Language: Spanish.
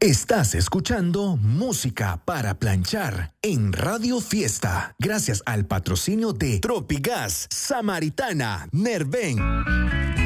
Estás escuchando Música para Planchar en Radio Fiesta, gracias al patrocinio de Tropigas, Samaritana, Nerven.